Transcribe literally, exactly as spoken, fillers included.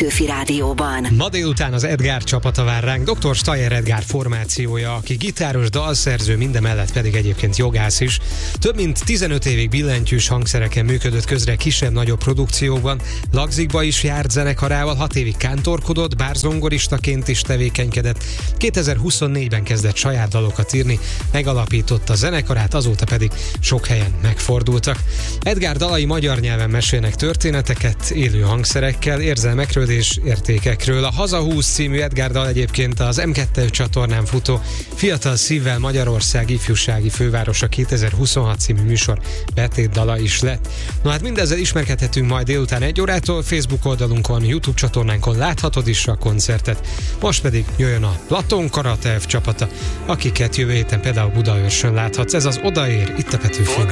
Petőfi Rádióban. Ma délután az Edgár csapata vár ránk, doktor Stajer Edgár formációja, aki gitáros, dalszerző, mindemellett pedig egyébként jogász is. Több mint tizenöt évig billentyűs hangszereken működött közre kisebb-nagyobb produkciókban, Lagzikba is járt zenekarával, hat évig kántorkodott, bár zongoristaként is tevékenykedett. kétezer-huszonnégyben kezdett saját dalokat írni, megalapította a zenekarát, azóta pedig sok helyen megfordultak. Edgár dalai magyar nyelven mesélnek történeteket, élő hangszerekkel, érzelmekről és értékekről. A Hazahúz című Edgár dal egyébként az em kettő csatornán futó Fiatal szívvel Magyarország ifjúsági fővárosa kétezer-huszonhat című műsor betétdala is lett. Na hát mindezzel ismerkedhetünk majd délután egy órától, Facebook oldalunkon, YouTube csatornánkon láthatod is a koncertet. Most pedig jöjjön a Platon Karatev csapata, akiket jövő héten például Budaörsön láthatsz. Ez az Odaér, itt a Petőfi.